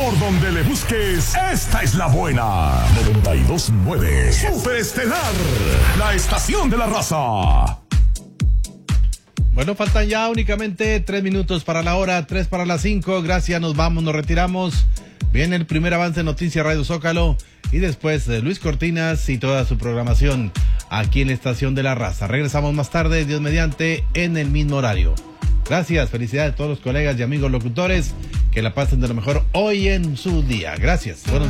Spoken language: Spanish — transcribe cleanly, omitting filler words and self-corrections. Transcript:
Por donde le busques, esta es la buena. 92.9 Superestelar, la estación de la raza. Bueno, faltan ya únicamente 3 minutos para la hora, 3 para las 5. Gracias, nos vamos, nos retiramos. Viene el primer avance de Noticias Radio Zócalo y después Luis Cortinas y toda su programación aquí en la estación de la raza. Regresamos más tarde, Dios mediante, en el mismo horario. Gracias, felicidades a todos los colegas y amigos locutores, que la pasen de lo mejor hoy en su día. Gracias. Buenos